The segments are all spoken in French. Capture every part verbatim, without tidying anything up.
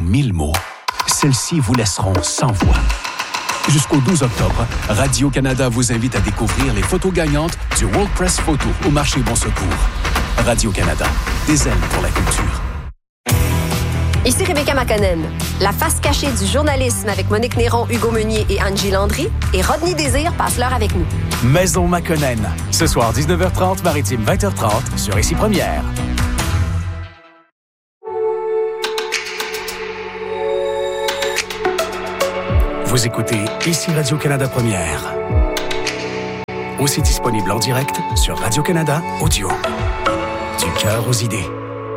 mille mots, celles-ci vous laisseront sans voix. Jusqu'au douze octobre, Radio-Canada vous invite à découvrir les photos gagnantes du World Press Photo au marché Bon Secours. Radio-Canada, des ailes pour la culture. Ici Rebecca McConnell. La face cachée du journalisme avec Monique Néron, Hugo Meunier et Angie Landry et Rodney Désir passe l'heure avec nous. Maison McConnell. Ce soir, dix-neuf heures trente, Maritime vingt heures trente sur Ici Première. Vous écoutez Ici Radio-Canada Première. Aussi disponible en direct sur Radio-Canada Audio. Du cœur aux idées.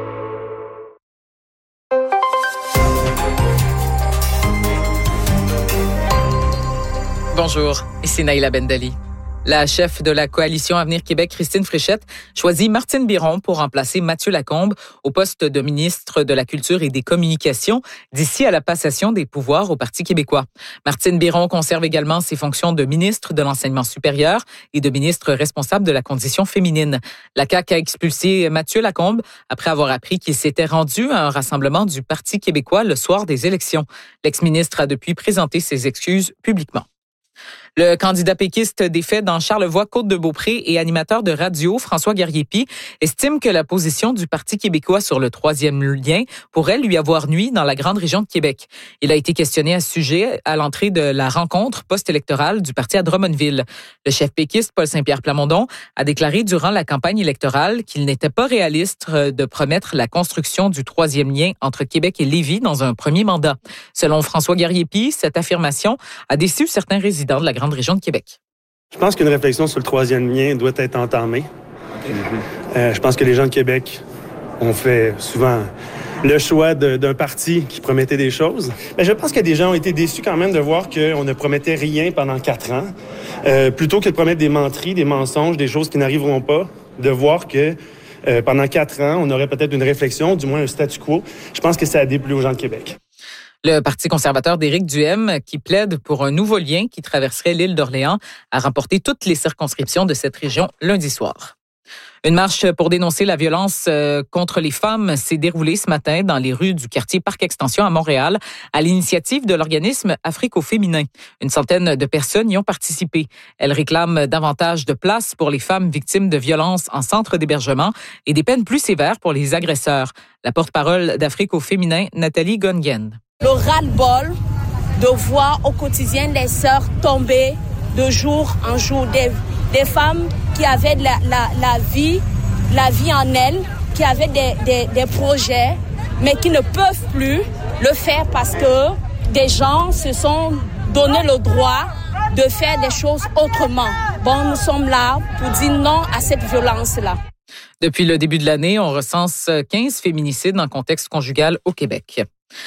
Bonjour, ici Naïla Bendali. La chef de la coalition Avenir Québec, Christine Fréchette, choisit Martine Biron pour remplacer Mathieu Lacombe au poste de ministre de la Culture et des Communications d'ici à la passation des pouvoirs au Parti québécois. Martine Biron conserve également ses fonctions de ministre de l'Enseignement supérieur et de ministre responsable de la condition féminine. La C A Q a expulsé Mathieu Lacombe après avoir appris qu'il s'était rendu à un rassemblement du Parti québécois le soir des élections. L'ex-ministre a depuis présenté ses excuses publiquement. Le candidat péquiste défait dans Charlevoix-Côte-de-Beaupré et animateur de radio, François Garriépi, estime que la position du Parti québécois sur le troisième lien pourrait lui avoir nui dans la grande région de Québec. Il a été questionné à ce sujet à l'entrée de la rencontre post-électorale du parti à Drummondville. Le chef péquiste, Paul Saint-Pierre Plamondon, a déclaré durant la campagne électorale qu'il n'était pas réaliste de promettre la construction du troisième lien entre Québec et Lévis dans un premier mandat. Selon François Garriépi, cette affirmation a déçu certains résidents de la grande région de Québec. Je pense qu'une réflexion sur le troisième lien doit être entamée. Euh, je pense que les gens de Québec ont fait souvent le choix de, d'un parti qui promettait des choses. Mais je pense que des gens ont été déçus quand même de voir qu'on ne promettait rien pendant quatre ans. Euh, plutôt que de promettre des menteries, des mensonges, des choses qui n'arriveront pas, de voir que euh, pendant quatre ans, on aurait peut-être une réflexion, du moins un statu quo. Je pense que ça a déplu aux gens de Québec. Le Parti conservateur d'Éric Duhaime, qui plaide pour un nouveau lien qui traverserait l'île d'Orléans, a remporté toutes les circonscriptions de cette région lundi soir. Une marche pour dénoncer la violence contre les femmes s'est déroulée ce matin dans les rues du quartier Parc Extension à Montréal, à l'initiative de l'organisme Afrique au féminin. Une centaine de personnes y ont participé. Elles réclament davantage de place pour les femmes victimes de violences en centre d'hébergement et des peines plus sévères pour les agresseurs. La porte-parole d'Afrique au féminin, Nathalie Gongen. Le ras-le-bol de voir au quotidien les sœurs tomber de jour en jour, des, des femmes qui avaient de la, la, la vie, la vie en elles, qui avaient des, des, des projets, mais qui ne peuvent plus le faire parce que des gens se sont donné le droit de faire des choses autrement. Bon, nous sommes là pour dire non à cette violence-là. Depuis le début de l'année, on recense quinze féminicides en contexte conjugal au Québec.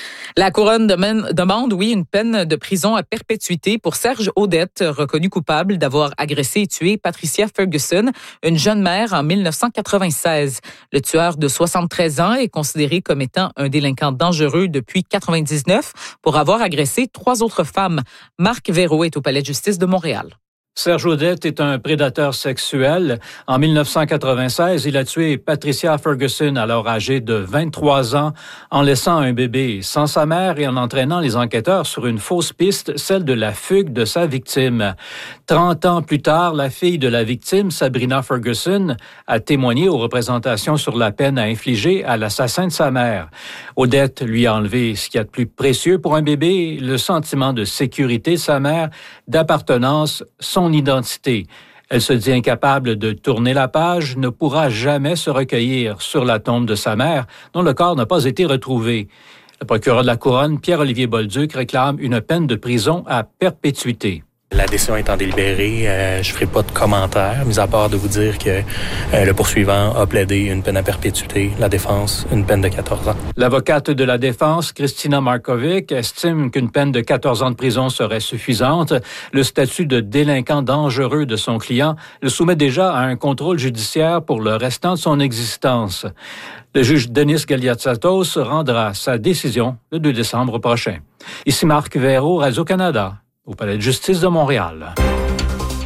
La Couronne demande, oui, une peine de prison à perpétuité pour Serge Audette, reconnu coupable d'avoir agressé et tué Patricia Ferguson, une jeune mère, en dix-neuf cent quatre-vingt-seize. Le tueur de soixante-treize ans est considéré comme étant un délinquant dangereux depuis quatre-vingt-dix-neuf pour avoir agressé trois autres femmes. Marc Véro est au Palais de justice de Montréal. Serge Audette est un prédateur sexuel. En dix-neuf cent quatre-vingt-seize, il a tué Patricia Ferguson, alors âgée de vingt-trois ans, en laissant un bébé sans sa mère et en entraînant les enquêteurs sur une fausse piste, celle de la fugue de sa victime. Trente ans plus tard, la fille de la victime, Sabrina Ferguson, a témoigné aux représentations sur la peine à infliger à l'assassin de sa mère. Audette lui a enlevé ce qu'il y a de plus précieux pour un bébé, le sentiment de sécurité de sa mère, d'appartenance, son identité. Elle se dit incapable de tourner la page, ne pourra jamais se recueillir sur la tombe de sa mère, dont le corps n'a pas été retrouvé. Le procureur de la Couronne, Pierre-Olivier Bolduc, réclame une peine de prison à perpétuité. La décision étant délibérée, euh, je ferai pas de commentaires, mis à part de vous dire que euh, le poursuivant a plaidé une peine à perpétuité, la défense une peine de quatorze ans. L'avocate de la défense, Christina Markovic, estime qu'une peine de quatorze ans de prison serait suffisante. Le statut de délinquant dangereux de son client le soumet déjà à un contrôle judiciaire pour le restant de son existence. Le juge Denis Galiatsatos rendra sa décision le deux décembre prochain. Ici Marc Véro, Radio-Canada, au Palais de justice de Montréal.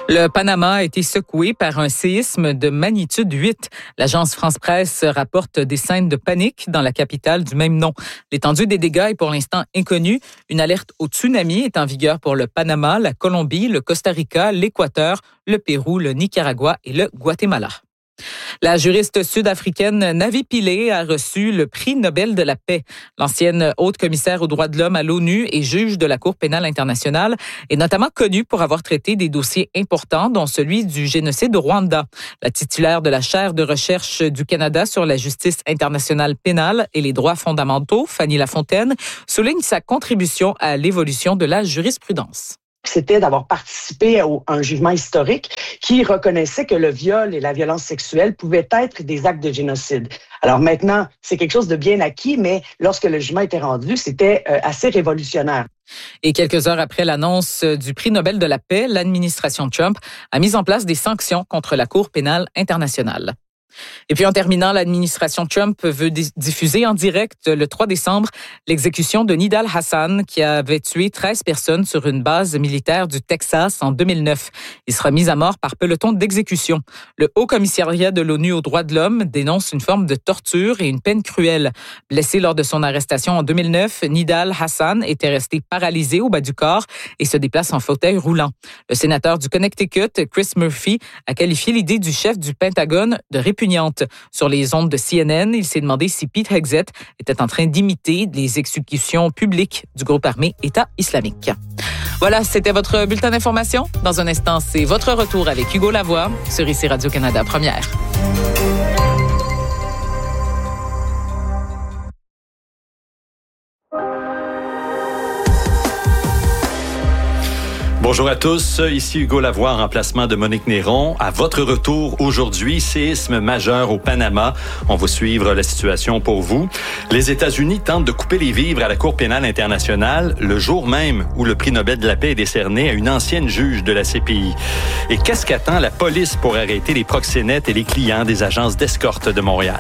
Le Panama a été secoué par un séisme de magnitude huit. L'agence France-Presse rapporte des scènes de panique dans la capitale du même nom. L'étendue des dégâts est pour l'instant inconnue. Une alerte au tsunami est en vigueur pour le Panama, la Colombie, le Costa Rica, l'Équateur, le Pérou, le Nicaragua et le Guatemala. La juriste sud-africaine Navi Pillay a reçu le prix Nobel de la paix. L'ancienne haute commissaire aux droits de l'homme à l'ONU et juge de la Cour pénale internationale est notamment connue pour avoir traité des dossiers importants, dont celui du génocide au Rwanda. La titulaire de la chaire de recherche du Canada sur la justice internationale pénale et les droits fondamentaux, Fanny Lafontaine, souligne sa contribution à l'évolution de la jurisprudence. C'était d'avoir participé à un jugement historique qui reconnaissait que le viol et la violence sexuelle pouvaient être des actes de génocide. Alors maintenant, c'est quelque chose de bien acquis, mais lorsque le jugement était rendu, c'était assez révolutionnaire. Et quelques heures après l'annonce du prix Nobel de la paix, l'administration Trump a mis en place des sanctions contre la Cour pénale internationale. Et puis en terminant, l'administration Trump veut diffuser en direct le trois décembre l'exécution de Nidal Hassan qui avait tué treize personnes sur une base militaire du Texas en deux mille neuf. Il sera mis à mort par peloton d'exécution. Le Haut Commissariat de l'ONU aux droits de l'homme dénonce une forme de torture et une peine cruelle. Blessé lors de son arrestation en deux mille neuf, Nidal Hassan était resté paralysé au bas du corps et se déplace en fauteuil roulant. Le sénateur du Connecticut, Chris Murphy, a qualifié l'idée du chef du Pentagone de répugnante. Sur les ondes de C N N, il s'est demandé si Pete Hegseth était en train d'imiter les exécutions publiques du groupe armé État islamique. Voilà, c'était votre bulletin d'information. Dans un instant, c'est votre retour avec Hugo Lavoie sur ici Radio-Canada Première. Bonjour à tous, ici Hugo Lavoie en remplacement de Monique Néron. À votre retour aujourd'hui, séisme majeur au Panama. On va suivre la situation pour vous. Les États-Unis tentent de couper les vivres à la Cour pénale internationale le jour même où le prix Nobel de la paix est décerné à une ancienne juge de la C P I. Et qu'est-ce qu'attend la police pour arrêter les proxénètes et les clients des agences d'escorte de Montréal?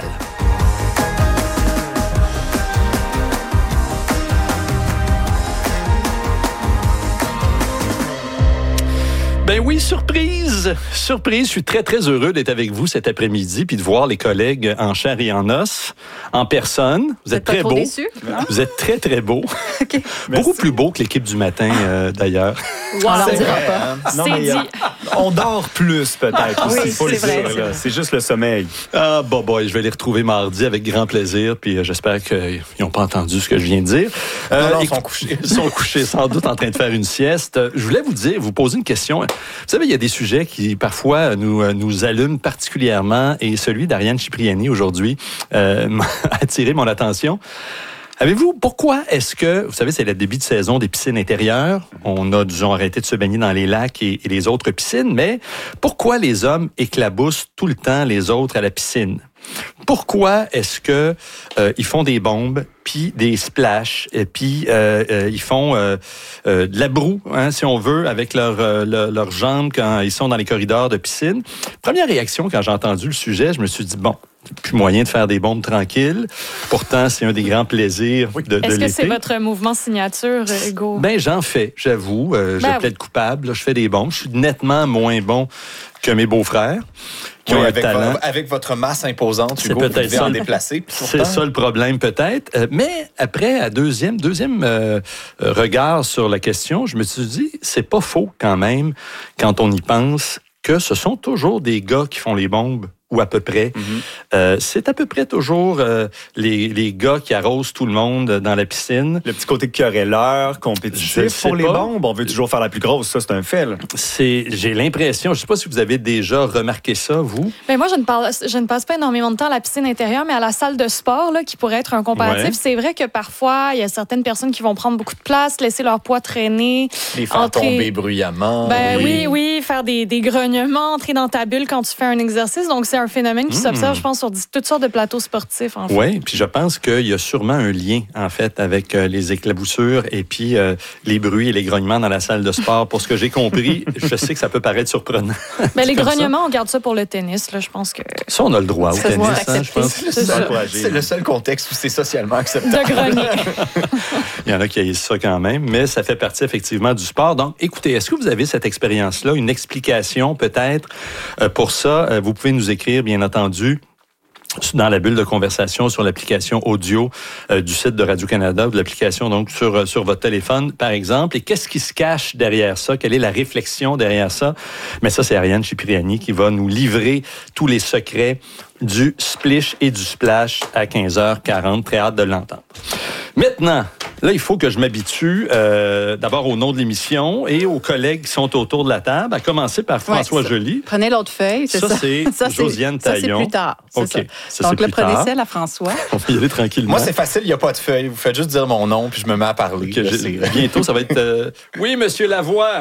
Ben oui, surprise! Surprise, je suis très, très heureux d'être avec vous cet après-midi puis de voir les collègues en chair et en os, en personne. Vous êtes très beaux. Déçu, vous êtes très, très beaux. Okay. Beaucoup plus beaux que l'équipe du matin, euh, d'ailleurs. Wow, on leur dira pas. Non, c'est dit. A, on dort plus, peut-être. Oui, aussi, faut c'est le vrai. dire, C'est, là. vrai. C'est juste le sommeil. Ah, bon, boy, je vais les retrouver mardi avec grand plaisir, puis euh, j'espère qu'ils n'ont pas entendu ce que je viens de dire. Euh, non, non, ils sont couchés. Ils sont couchés, sans doute en train de faire une sieste. Je voulais vous dire, vous poser une question. Vous savez, il y a des sujets qui, parfois, nous, nous allument particulièrement, et celui d'Ariane Cipriani, aujourd'hui, euh, m'a attiré mon attention. Avez-vous, pourquoi est-ce que, vous savez, c'est le début de saison des piscines intérieures. On a, disons, arrêté de se baigner dans les lacs et, et les autres piscines, mais pourquoi les hommes éclaboussent tout le temps les autres à la piscine? Pourquoi est-ce que euh, ils font des bombes, puis des splashs, et puis euh, euh, ils font euh, euh, de la broue, hein, si on veut, avec leurs euh, leur, leurs jambes quand ils sont dans les corridors de piscine? Première réaction, quand j'ai entendu le sujet, je me suis dit, bon, plus moyen de faire des bombes tranquilles. Pourtant, c'est un des grands plaisirs de, de l'été. Est-ce que c'est votre mouvement signature, Hugo? Ben, j'en fais, j'avoue. Euh, ben, je plaide coupable. Là, je fais des bombes. Je suis nettement moins bon que mes beaux-frères. Qui oui, ont avec, un talent. vo- avec votre masse imposante, Hugo, c'est vous peut-être devez ça. en déplacer. C'est ça le problème, peut-être. Euh, mais après, à deuxième, deuxième euh, regard sur la question, je me suis dit, c'est pas faux quand même, quand on y pense, que ce sont toujours des gars qui font les bombes, ou à peu près. Mm-hmm. Euh, c'est à peu près toujours euh, les, les gars qui arrosent tout le monde dans la piscine. Le petit côté querelleur, compétitif pour les pas. bombes. On veut toujours faire la plus grosse, ça, c'est un fait. Là. C'est, j'ai l'impression, je ne sais pas si vous avez déjà remarqué ça, vous. Ben moi, je ne, parle, je ne passe pas énormément de temps à la piscine intérieure, mais à la salle de sport, là, qui pourrait être un comparatif. Ouais. C'est vrai que parfois, il y a certaines personnes qui vont prendre beaucoup de place, laisser leur poids traîner. Les faire entrer... tomber bruyamment. Ben oui, oui, oui faire des, des grognements, entrer dans ta bulle quand tu fais un exercice. Donc, c'est un phénomène qui mmh. s'observe, je pense, sur toutes sortes de plateaux sportifs. En fait. Oui, puis je pense qu'il y a sûrement un lien, en fait, avec euh, les éclaboussures et puis euh, les bruits et les grognements dans la salle de sport. Pour ce que j'ai compris, je sais que ça peut paraître surprenant. Ben, les grognements, ça. On garde ça pour le tennis, là, je pense que... Ça, on a le droit au tennis, hein, je pense. C'est, c'est, le seul, c'est le seul contexte où c'est socialement acceptable. De grogner. Il y en a qui haïssent ça quand même, mais ça fait partie effectivement du sport. Donc, écoutez, est-ce que vous avez cette expérience-là, une explication peut-être euh, pour ça? Euh, vous pouvez nous écrire, bien entendu, dans la bulle de conversation sur l'application audio euh, du site de Radio-Canada ou de l'application donc sur, euh, sur votre téléphone, par exemple. Et qu'est-ce qui se cache derrière ça? Quelle est la réflexion derrière ça? Mais ça, c'est Ariane Cipriani qui va nous livrer tous les secrets du splish et du splash à quinze heures quarante. Très hâte de l'entendre. Maintenant, là, il faut que je m'habitue euh, d'abord au nom de l'émission et aux collègues qui sont autour de la table, à commencer par François ouais, Joly. Prenez l'autre feuille, c'est ça. Ça, c'est ça, Josiane c'est, Taillon. Ça, c'est plus tard. C'est OK. Ça. Ça, Donc, c'est le prenez tard. celle à François. On va y aller tranquillement. Moi, c'est facile, il n'y a pas de feuille. Vous faites juste dire mon nom, puis je me mets à parler. Okay, là, c'est... Bientôt, ça va être... Euh... Oui, Monsieur Lavoie.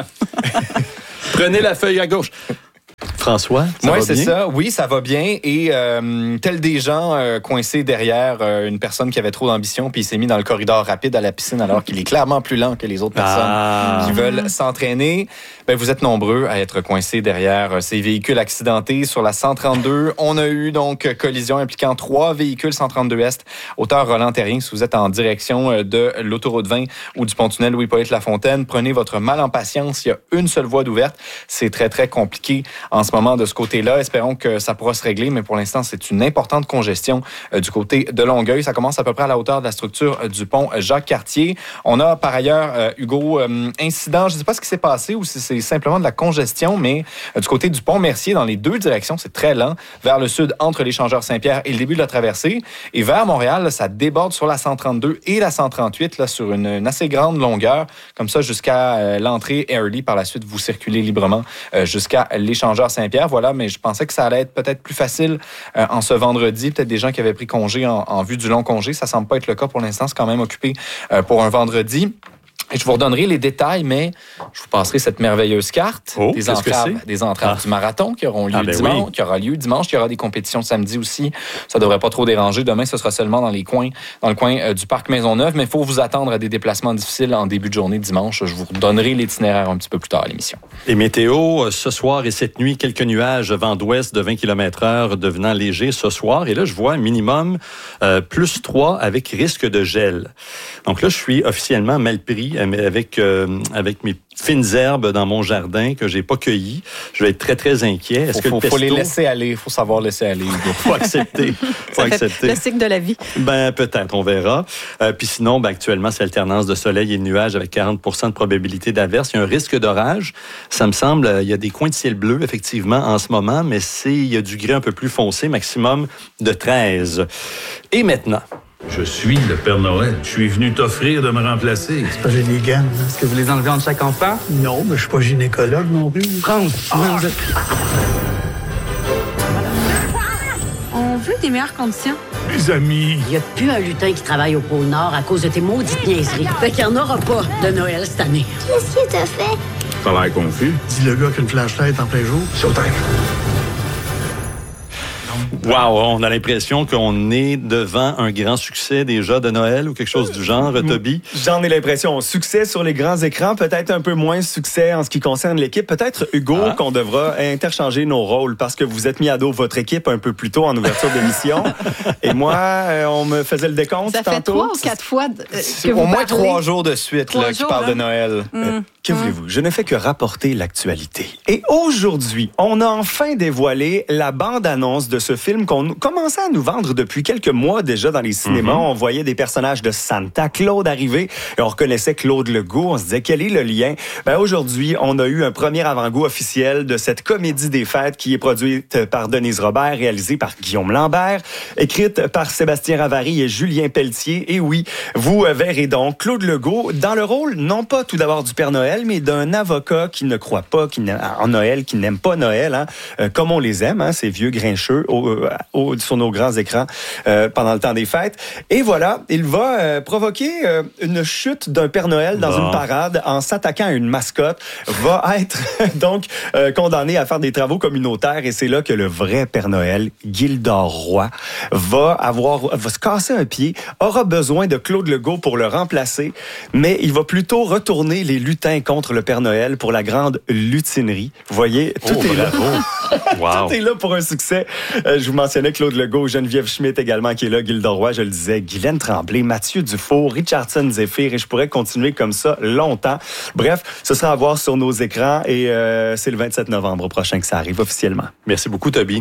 Prenez la feuille à gauche. François, ça ouais, va c'est bien? ça. Oui, ça va bien. Et euh, tel des gens euh, coincés derrière euh, une personne qui avait trop d'ambition, puis il s'est mis dans le corridor rapide à la piscine alors qu'il est clairement plus lent que les autres personnes ah. qui veulent s'entraîner. Ben, vous êtes nombreux à être coincés derrière euh, ces véhicules accidentés sur la cent trente-deux. On a eu donc collision impliquant trois véhicules cent trente-deux Est, hauteur Roland-Terrien. Si vous êtes en direction de l'autoroute vingt ou du pont-tunnel Louis-Polyte-Lafontaine, prenez votre mal en patience. Il y a une seule voie d'ouverte. C'est très, très compliqué en ce moment de ce côté-là. Espérons que ça pourra se régler, mais pour l'instant, c'est une importante congestion euh, du côté de Longueuil. Ça commence à peu près à la hauteur de la structure euh, du pont Jacques-Cartier. On a par ailleurs, euh, Hugo, euh, incident, je ne sais pas ce qui s'est passé ou si c'est simplement de la congestion, mais euh, du côté du pont Mercier, dans les deux directions, c'est très lent, vers le sud, entre l'échangeur Saint-Pierre et le début de la traversée. Et vers Montréal, là, ça déborde sur la cent trente-deux et la cent trente-huit là, sur une, une assez grande longueur, comme ça jusqu'à euh, l'entrée Airlie. Par la suite, vous circulez librement euh, jusqu'à l'échangeur Saint-Pierre. Voilà, mais je pensais que ça allait être peut-être plus facile euh, en ce vendredi. Peut-être des gens qui avaient pris congé en, en vue du long congé. Ça semble pas être le cas pour l'instant. C'est quand même occupé euh, pour un vendredi. Et je vous redonnerai les détails, mais je vous passerai cette merveilleuse carte oh, des entraves, des entraves ah. du marathon qui auront lieu ah ben dimanche, oui. qui aura lieu dimanche. Il y aura des compétitions samedi aussi. Ça devrait pas trop déranger. Demain, ce sera seulement dans les coins, dans le coin euh, du parc Maisonneuve, mais il faut vous attendre à des déplacements difficiles en début de journée dimanche. Je vous donnerai l'itinéraire un petit peu plus tard à l'émission. Et météo, ce soir et cette nuit, quelques nuages, vent d'ouest de vingt kilomètres heure devenant léger ce soir. Et là, je vois un minimum euh, plus trois avec risque de gel. Donc là, je suis officiellement mal pris avec, euh, avec mes fines herbes dans mon jardin que j'ai pas cueillies. Je vais être très, très inquiet. Est-ce faut, que faut, le pesto... faut les laisser aller. Il faut savoir laisser aller. Il faut accepter. faut accepter. Le cycle de la vie. Ben, peut-être. On verra. Euh, puis sinon, ben, actuellement, c'est alternance de soleil et de nuages avec quarante pour cent de probabilité d'averse. Il y a un risque d'orage. Ça me semble, il y a des coins de ciel bleu, effectivement, en ce moment, mais c'est, il y a du gris un peu plus foncé, maximum de treize. Et maintenant... Je suis le Père Noël. Je suis venu t'offrir de me remplacer. C'est pas génigan. Est-ce que vous les enlevez entre chaque enfant? Non, mais je suis pas gynécologue non plus. France, ah. On veut des meilleures conditions. Mes amis. Il n'y a plus un lutin qui travaille au pôle Nord à cause de tes maudites niaiseries. Fait qu'il n'y en aura pas de Noël cette année. Qu'est-ce que t'as fait? T'as l'air confus. Dis le gars qui a une flashlight en plein jour. Showtime. Wow, on a l'impression qu'on est devant un grand succès déjà de Noël ou quelque chose du genre, Toby. J'en ai l'impression. Succès sur les grands écrans, peut-être un peu moins succès en ce qui concerne l'équipe. Peut-être, Hugo, ah. qu'on devra interchanger nos rôles parce que vous êtes mis à dos votre équipe un peu plus tôt en ouverture d'émission. Et moi, on me faisait le décompte Ça tantôt. fait trois ou quatre fois de, C'est que au vous moins parlez. trois jours de suite là, qui parlent de Noël. Mm. Euh, que mm. voulez-vous? Je ne fais que rapporter l'actualité. Et aujourd'hui, on a enfin dévoilé la bande-annonce de ce film qu'on commençait à nous vendre depuis quelques mois déjà dans les cinémas. Mm-hmm. On voyait des personnages de Santa Claus arriver et on reconnaissait Claude Legault. On se disait, quel est le lien? Ben, aujourd'hui, on a eu un premier avant-goût officiel de cette comédie des fêtes qui est produite par Denise Robert, réalisée par Guillaume Lambert, écrite par Sébastien Ravary et Julien Pelletier. Et oui, vous verrez donc Claude Legault dans le rôle, non pas tout d'abord du Père Noël, mais d'un avocat qui ne croit pas qui en Noël, qui n'aime pas Noël, hein, euh, comme on les aime, hein, ces vieux grincheux au, au, sur nos grands écrans euh, pendant le temps des fêtes. Et voilà, il va euh, provoquer euh, une chute d'un Père Noël dans bon. une parade en s'attaquant à une mascotte, va être donc euh, condamné à faire des travaux communautaires et c'est là que le vrai Père Noël, Gildor Roy, va avoir, va se casser un pied, aura besoin de Claude Legault pour le remplacer, mais il va plutôt retourner les lutins contre le Père Noël pour la grande lutinerie. Vous voyez, tout oh, est bravo. là. Wow. Tout est là pour un succès. Euh, je vous vous mentionnais Claude Legault, Geneviève Schmidt également qui est là, Gilda Roy, je le disais, Guylaine Tremblay, Mathieu Dufour, Richardson Zephyr, et je pourrais continuer comme ça longtemps. Bref, ce sera à voir sur nos écrans et euh, c'est le vingt-sept novembre prochain que ça arrive officiellement. Merci beaucoup, Toby.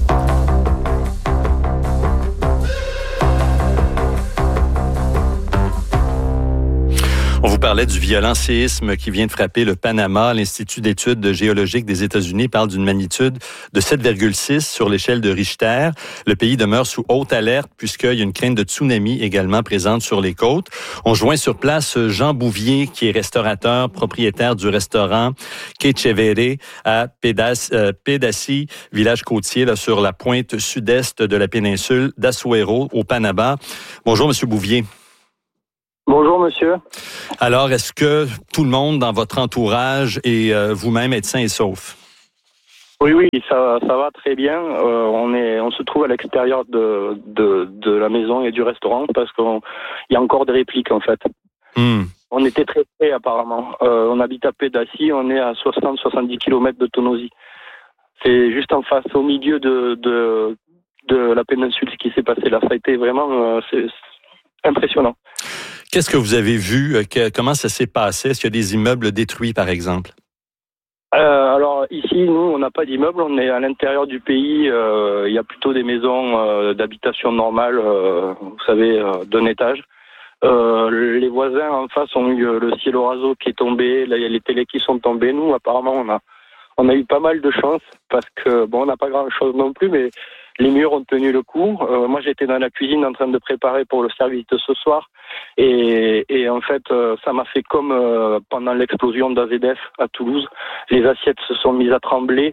On vous parlait du violent séisme qui vient de frapper le Panama. L'Institut d'études géologiques des États-Unis parle d'une magnitude de sept virgule six sur l'échelle de Richter. Le pays demeure sous haute alerte puisqu'il y a une crainte de tsunami également présente sur les côtes. On joint sur place Jean Bouvier, qui est restaurateur, propriétaire du restaurant Quechevere à Pedaci, euh, Pedaci, village côtier là, sur la pointe sud-est de la péninsule d'Azuero au Panama. Bonjour, Monsieur Bouvier. Bonjour, monsieur. Alors, est-ce que tout le monde dans votre entourage et euh, vous-même êtes sains et saufs? Oui, oui, ça, ça va très bien. Euh, on est, on se trouve à l'extérieur de, de, de la maison et du restaurant parce qu'il y a encore des répliques, en fait. Mm. On était très près, apparemment. Euh, on habite à Pedaci, on est à soixante à soixante-dix kilomètres de Tonosy. C'est juste en face, au milieu de, de, de la péninsule, ce qui s'est passé là. Ça a été vraiment euh, c'est, c'est impressionnant. Qu'est-ce que vous avez vu? Comment ça s'est passé? Est-ce qu'il y a des immeubles détruits, par exemple? Euh, alors ici, nous, on n'a pas d'immeubles. On est à l'intérieur du pays. Euh, il y a plutôt des maisons euh, d'habitation normale, euh, vous savez, euh, d'un étage. Euh, les voisins en face ont eu le cielo raso qui est tombé. Là, il y a les télés qui sont tombées. Nous, apparemment, on a, on a eu pas mal de chance parce que, bon, on n'a pas grand-chose non plus, mais les murs ont tenu le coup. Euh, moi, j'étais dans la cuisine en train de préparer pour le service de ce soir. Et, et en fait, euh, ça m'a fait comme euh, pendant l'explosion d'A Z F à Toulouse. Les assiettes se sont mises à trembler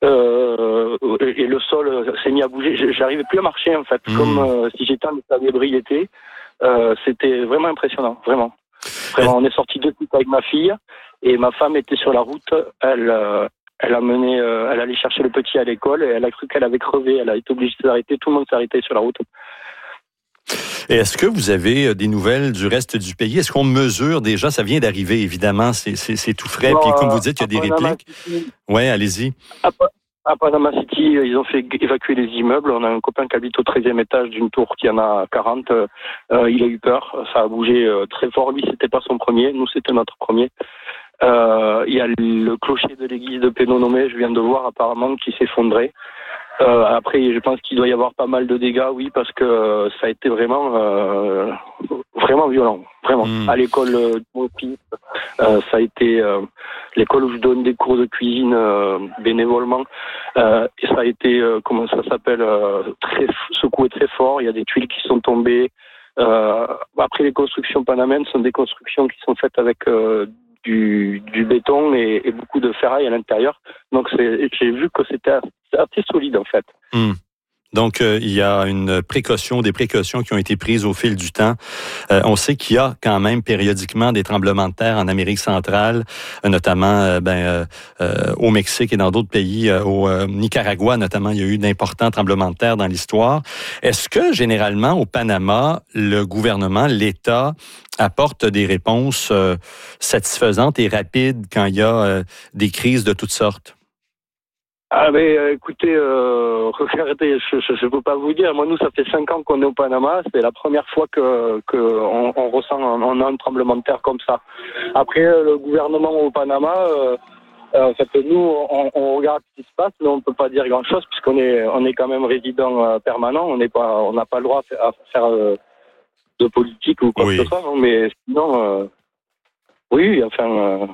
euh, et le sol s'est mis à bouger. J'arrivais plus à marcher, en fait, mmh. comme euh, si j'étais en état d'ébriété. Euh, c'était vraiment impressionnant, vraiment. Vraiment, on est sortis de suite avec ma fille et ma femme était sur la route. Elle... Euh, Elle a mené, euh, elle allait chercher le petit à l'école et elle a cru qu'elle avait crevé. Elle a été obligée de s'arrêter. Tout le monde s'est arrêté sur la route. Et est-ce que vous avez des nouvelles du reste du pays? Est-ce qu'on mesure déjà? Ça vient d'arriver, évidemment. C'est, c'est, c'est tout frais. Puis comme vous dites, il y a des répliques. Oui, allez-y. À, à Panama City, ils ont fait évacuer les immeubles. On a un copain qui habite au treizième étage d'une tour qui en a quarante. Euh, il a eu peur. Ça a bougé très fort. Lui, c'était pas son premier. Nous, c'était notre premier. Il euh, y a le clocher de l'église de Pénonomé, je viens de voir apparemment, qui s'effondrait. Euh, après, je pense qu'il doit y avoir pas mal de dégâts, oui, parce que euh, ça a été vraiment, euh, vraiment violent, vraiment. Mmh. À l'école de mon fils, euh, ça a été euh, l'école où je donne des cours de cuisine euh, bénévolement. Euh, et ça a été, euh, comment ça s'appelle, euh, très secoué très fort. Il y a des tuiles qui sont tombées. Euh, après, les constructions panamènes sont des constructions qui sont faites avec euh, Du, du béton et, et beaucoup de ferraille à l'intérieur. Donc, c'est, j'ai vu que c'était assez solide, en fait. Mmh. Donc, euh, il y a une précaution, des précautions qui ont été prises au fil du temps. Euh, on sait qu'il y a quand même périodiquement des tremblements de terre en Amérique centrale, euh, notamment euh, ben, euh, euh, au Mexique et dans d'autres pays. Euh, au euh, Nicaragua, notamment, il y a eu d'importants tremblements de terre dans l'histoire. Est-ce que, généralement, au Panama, le gouvernement, l'État, apporte des réponses euh, satisfaisantes et rapides quand il y a euh, des crises de toutes sortes? Ah mais euh, écoutez, euh, regardez, je ne peux pas vous dire. Moi, nous, ça fait cinq ans qu'on est au Panama. C'est la première fois que, que on, on ressent, on a un tremblement de terre comme ça. Après, le gouvernement au Panama, euh, euh, en fait, nous, on, on regarde ce qui se passe, mais on ne peut pas dire grand-chose puisqu'on est, on est quand même résident euh, permanent. On n'est pas, on n'a pas le droit à faire euh, de politique ou quoi oui. que ce soit. Non, mais sinon, euh, oui, enfin, euh,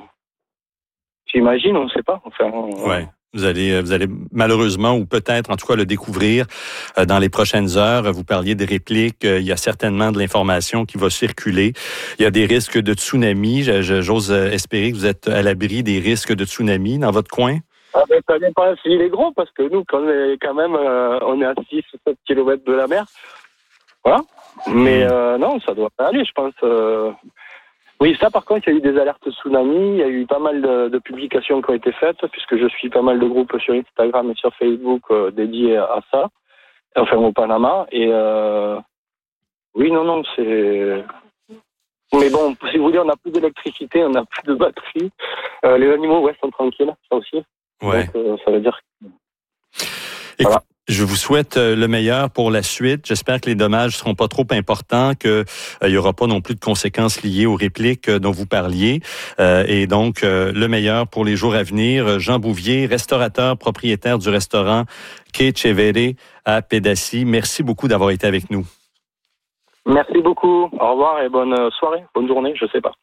j'imagine, on ne sait pas. Enfin, on, ouais. Vous allez, vous allez malheureusement, ou peut-être en tout cas le découvrir euh, dans les prochaines heures. Vous parliez des répliques. Euh, il y a certainement de l'information qui va circuler. Il y a des risques de tsunami. Je, je, j'ose espérer que vous êtes à l'abri des risques de tsunami dans votre coin. Ah ben, ça dépend s'il est gros, parce que nous, quand, on est, quand même, euh, on est à six ou sept kilomètres de la mer. Voilà. Mais euh, non, ça doit pas aller, je pense. Euh... Oui, ça par contre, il y a eu des alertes tsunami, il y a eu pas mal de, de publications qui ont été faites, puisque je suis pas mal de groupes sur Instagram et sur Facebook euh, dédiés à ça, enfin au Panama. Et euh... oui, non, non, c'est... Mais bon, si vous voulez, on n'a plus d'électricité, on n'a plus de batterie. Euh, les animaux, ouais, sont tranquilles, ça aussi. Ouais. Donc, euh, ça veut dire que... Voilà. Je vous souhaite le meilleur pour la suite. J'espère que les dommages seront pas trop importants, qu'il n'y aura pas non plus de conséquences liées aux répliques dont vous parliez. Euh, et donc, euh, le meilleur pour les jours à venir. Jean Bouvier, restaurateur, propriétaire du restaurant Che Cevere à Pédassy. Merci beaucoup d'avoir été avec nous. Merci beaucoup. Au revoir et bonne soirée, bonne journée, je sais pas.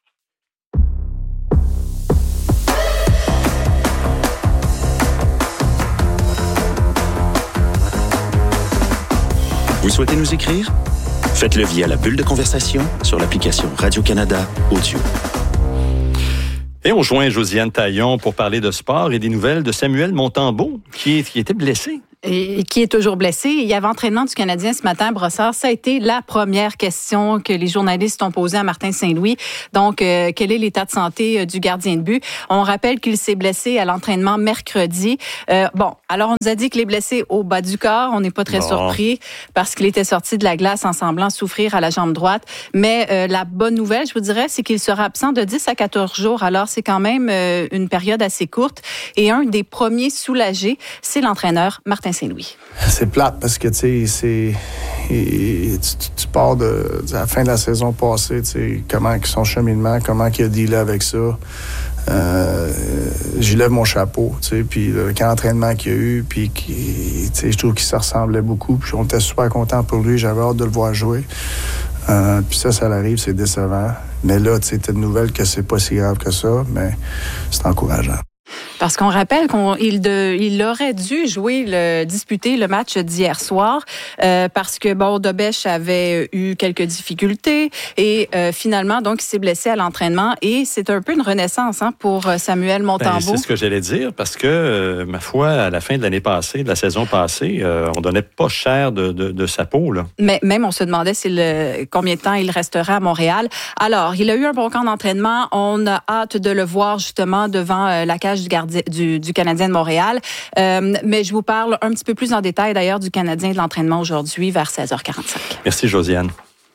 Vous souhaitez nous écrire? Faites-le via la bulle de conversation sur l'application Radio-Canada Audio. Et on joint Josiane Taillon pour parler de sport et des nouvelles de Samuel Montembeault, qui, est, qui était blessé. Et qui est toujours blessé. Il y avait entraînement du Canadien ce matin à Brossard. Ça a été la première question que les journalistes ont posée à Martin Saint-Louis. Donc, euh, quel est l'état de santé euh, du gardien de but? On rappelle qu'il s'est blessé à l'entraînement mercredi. Euh, bon, alors on nous a dit qu'il est blessé au bas du corps. On n'est pas très bon. surpris parce qu'il était sorti de la glace en semblant souffrir à la jambe droite. Mais euh, la bonne nouvelle, je vous dirais, c'est qu'il sera absent de dix à quatorze jours. Alors, c'est quand même euh, une période assez courte. Et un des premiers soulagés, c'est l'entraîneur Martin Saint-Louis. C'est plate parce que, tu sais, c'est... Et tu, tu pars de, de la fin de la saison passée, tu sais, comment son cheminement, comment il a dealé avec ça. Euh, j'y lève mon chapeau, tu sais, puis le camp d'entraînement qu'il y a eu, puis tu sais, je trouve qu'il se ressemblait beaucoup, puis on était super contents pour lui, j'avais hâte de le voir jouer. Euh, puis ça, ça l'arrive, c'est décevant. Mais là, tu sais, t'as de nouvelles que c'est pas si grave que ça, mais c'est encourageant. Parce qu'on rappelle qu'il il aurait dû jouer, le, disputer le match d'hier soir euh, parce que, bon, Dobèche avait eu quelques difficultés et euh, finalement, donc, il s'est blessé à l'entraînement et c'est un peu une renaissance hein, pour Samuel Montembeault. Ben, c'est ce que j'allais dire parce que, euh, ma foi, à la fin de l'année passée, de la saison passée, euh, on donnait pas cher de, de, de sa peau, là. Mais même, on se demandait s'il, combien de temps il resterait à Montréal. Alors, il a eu un bon camp d'entraînement. On a hâte de le voir, justement, devant euh, la cage du gardien Du, du Canadien de Montréal. Euh, mais je vous parle un petit peu plus en détail, d'ailleurs, du Canadien de l'entraînement aujourd'hui vers seize heures quarante-cinq. Merci, Josiane.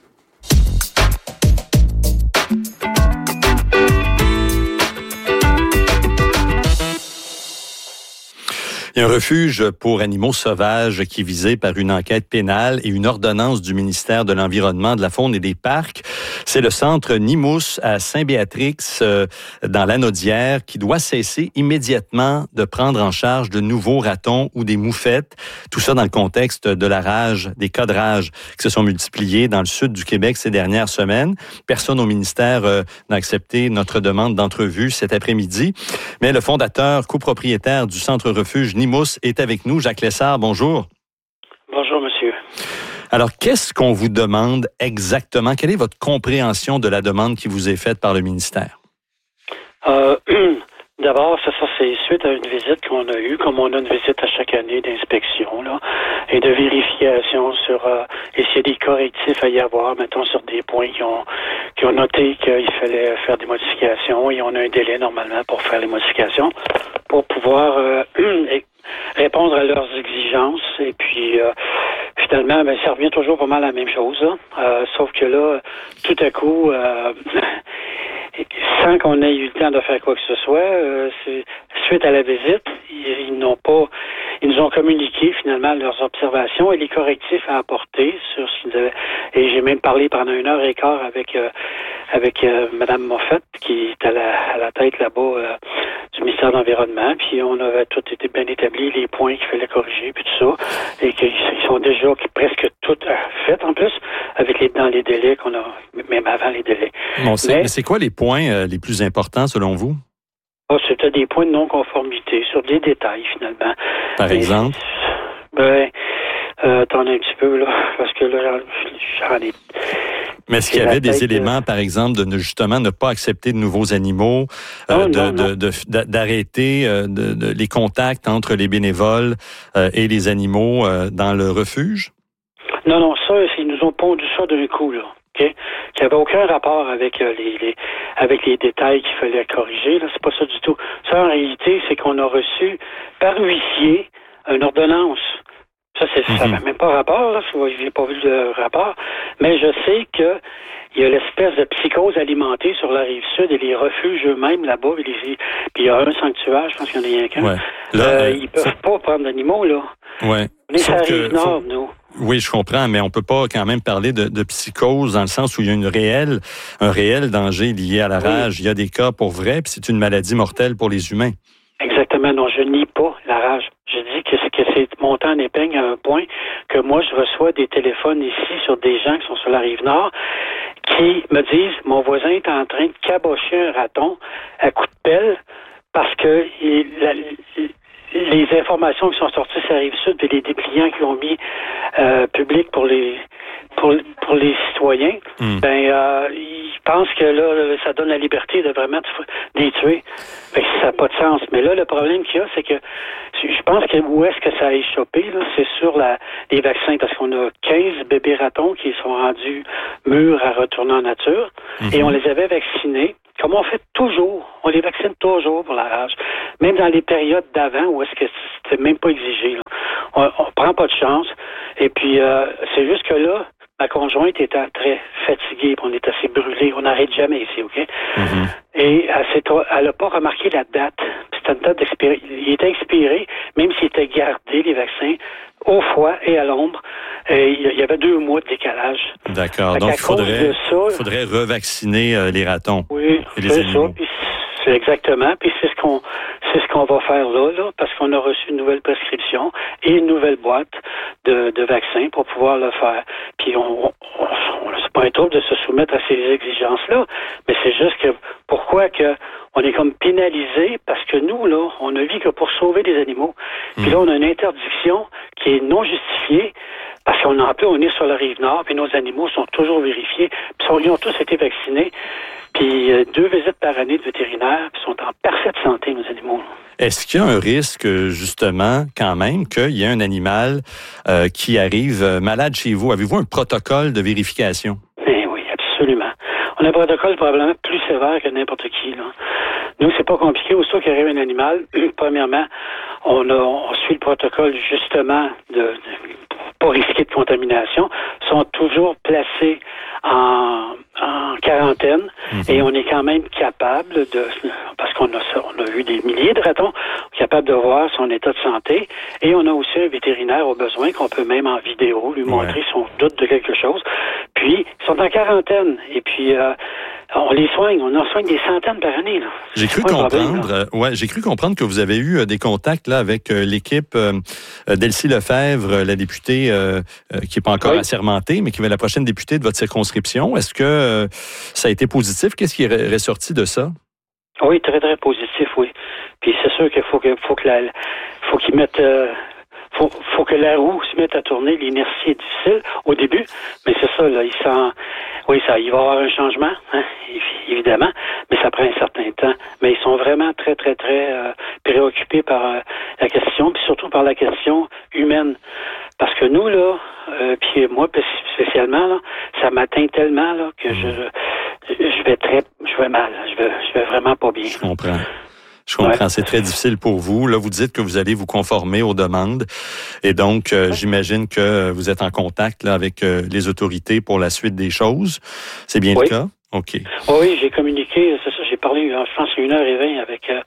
Il y a un refuge pour animaux sauvages qui est visé par une enquête pénale et une ordonnance du ministère de l'Environnement, de la Faune et des Parcs. C'est le centre Nimous à Saint-Béatrix, euh, dans l'Anaudière, qui doit cesser immédiatement de prendre en charge de nouveaux ratons ou des moufettes. Tout ça dans le contexte de la rage, des cas de rage qui se sont multipliés dans le sud du Québec ces dernières semaines. Personne au ministère euh, n'a accepté notre demande d'entrevue cet après-midi. Mais le fondateur, copropriétaire du centre refuge Nimous est avec nous. Jacques Lessard, bonjour. Bonjour, monsieur. Alors, qu'est-ce qu'on vous demande exactement? Quelle est votre compréhension de la demande qui vous est faite par le ministère? Euh, D'abord, ça, ça c'est suite à une visite qu'on a eue, comme on a une visite à chaque année d'inspection, là, et de vérification sur euh, et s'il y a des correctifs à y avoir, mettons, sur des points qui ont qui ont noté qu'il fallait faire des modifications, et on a un délai normalement pour faire les modifications, pour pouvoir euh, répondre à leurs exigences. Et puis, euh, finalement, ben, ça revient toujours pas mal à la même chose. Là. Euh, sauf que là, tout à coup, euh, sans qu'on ait eu le temps de faire quoi que ce soit, euh, c'est, suite à la visite, ils, ils n'ont pas, ils nous ont communiqué finalement leurs observations et les correctifs à apporter sur ce qu'ils avaient. Et j'ai même parlé pendant une heure et quart avec euh, avec euh, Mme Moffett, qui est à la, à la tête là-bas euh, du ministère de l'Environnement. Puis on avait tout été bien établi, les points qu'il fallait corriger, puis tout ça, et qu'ils sont déjà presque tout faits en plus, avec les dans les délais qu'on a, même avant les délais. Bon, c'est, mais, mais c'est quoi les points euh, les plus importants selon vous? Oh, c'était des points de non-conformité sur des détails finalement. Par mais, exemple? Ben, euh, attendez un petit peu là, parce que là, j'en ai. Mais est-ce qu'il y avait des éléments, par exemple, de ne, justement ne pas accepter de nouveaux animaux, euh, non, de, non, non. De, de, de, d'arrêter euh, de, de, les contacts entre les bénévoles euh, et les animaux euh, dans le refuge? Non, non, ça, ils nous ont pondu ça d'un coup, là. Okay? Qui n'avait aucun rapport avec euh, les, les avec les détails qu'il fallait corriger. Là, c'est pas ça du tout. Ça, en réalité, c'est qu'on a reçu par huissier une ordonnance. Ça, c'est, mm-hmm. ça n'a même pas rapport, là. Je n'ai pas vu le rapport. Mais je sais que il y a l'espèce de psychose alimentée sur la rive sud et les refuges eux-mêmes là-bas. Les, puis il y a un sanctuaire, je pense qu'il y en a rien qu'un. Ouais. Là, euh, euh, ils peuvent ça... pas prendre d'animaux, là. Ouais. On est sur la Rive-Nord, faut... nous. Oui, je comprends, mais on peut pas quand même parler de, de psychose dans le sens où il y a une réelle, un réel danger lié à la rage. Oui. Il y a des cas pour vrai, puis c'est une maladie mortelle pour les humains. Exactement. Non, je nie pas la rage. Je dis que c'est, que c'est monté en épingle à un point que moi, je reçois des téléphones ici sur des gens qui sont sur la Rive-Nord qui me disent « Mon voisin est en train de cabocher un raton à coups de pelle parce que il, la, les informations qui sont sorties sur la Rive-Sud et les dépliants qui ont mis euh, public pour les pour, pour les citoyens, mm. ben euh, ils pensent que là, ça donne la liberté de vraiment les tuer. Ben, ça n'a pas de sens. Mais là, le problème qu'il y a, c'est que je pense que où est-ce que ça a échappé, là, c'est sur la, les vaccins, parce qu'on a quinze bébés ratons qui sont rendus mûrs à retourner en nature, mm-hmm. et on les avait vaccinés. Comme on fait toujours, on les vaccine toujours pour la rage. Même dans les périodes d'avant où est-ce que c'était même pas exigé. Là. On, on prend pas de chance. Et puis, euh, c'est juste que là, ma conjointe était très fatiguée, on est assez brûlés. On n'arrête jamais ici, OK? Mm-hmm. Et elle n'a pas remarqué la date. C'était une date d'expiration. Il était expiré, même s'il était gardé, les vaccins, au foie et à l'ombre. Et il y avait deux mois de décalage. D'accord. Donc, il faudrait, ça, faudrait revacciner euh, les ratons. Oui, et les c'est animaux. ça. Puis c'est exactement. Puis c'est ce qu'on c'est ce qu'on va faire là, là, parce qu'on a reçu une nouvelle prescription et une nouvelle boîte de, de vaccins pour pouvoir le faire. Puis on, on, on c'est pas un trouble de se soumettre à ces exigences-là, mais c'est juste que pourquoi que on est comme pénalisé parce que nous, là, on ne vit que pour sauver des animaux. Puis là, on a une interdiction qui est non justifiée parce qu'on en plus, on est sur la Rive-Nord, puis nos animaux sont toujours vérifiés, puis ils ont tous été vaccinés. Puis euh, deux visites par année de vétérinaires, puis sont en parfaite santé, nos animaux. Est-ce qu'il y a un risque, justement, quand même, qu'il y ait un animal euh, qui arrive malade chez vous? Avez-vous un protocole de vérification? Eh oui, absolument. On a un protocole probablement plus sévère que n'importe qui, là. Nous, c'est pas compliqué. Aussitôt qu'il arrive un animal, premièrement, on, a, on suit le protocole, justement, de, de pas risquer de contamination, sont toujours placés en, en quarantaine mm-hmm. et on est quand même capable de, parce qu'on a ça, on a eu des milliers de ratons, capable de voir son état de santé et on a aussi un vétérinaire au besoin qu'on peut même en vidéo lui montrer ouais. son doute de quelque chose. Puis, ils sont en quarantaine et puis euh, on les soigne, on en soigne des centaines par année. Là. J'ai cru comprendre, problème, euh, ouais, j'ai cru comprendre que vous avez eu euh, des contacts là avec euh, l'équipe euh, d'Elsie Lefebvre, la députée euh, euh, qui n'est pas encore oui. assermentée, mais qui va être la prochaine députée de votre circonscription. Est-ce que euh, ça a été positif? Qu'est-ce qui est ressorti de ça? Oui, très, très positif, oui. Puis c'est sûr qu'il faut que faut que la faut qu'ils mettent euh, faut faut que la roue se mette à tourner. L'inertie est difficile au début, mais c'est ça, là, il sent oui, ça, il va y avoir un changement, hein, évidemment, mais ça prend un certain temps. Mais ils sont vraiment très, très, très euh, préoccupés par euh, la question, puis surtout par la question humaine. Parce que nous, là, euh, puis moi spécialement, là, ça m'atteint tellement là, que je je vais très je vais mal. Je vais je vais vraiment pas bien. Je comprends. Je comprends, ouais. C'est très difficile pour vous. Là, vous dites que vous allez vous conformer aux demandes. Et donc, euh, ouais. j'imagine que vous êtes en contact là, avec euh, les autorités pour la suite des choses. C'est bien oui. le cas? OK. Oui, j'ai communiqué, c'est ça, j'ai parlé, je pense, une heure et vingt avec euh,